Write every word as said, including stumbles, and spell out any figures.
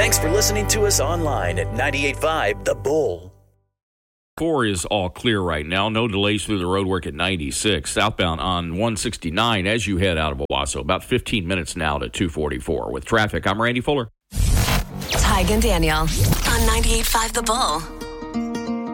Thanks for listening to us online at ninety-eight point five The Bull. four is all clear right now. No delays through the roadwork at ninety-six. Southbound on one sixty-nine as you head out of Owasso. About fifteen minutes now to two forty-four. With traffic, I'm Randy Fuller. Tig and Daniel on ninety-eight point five The Bull.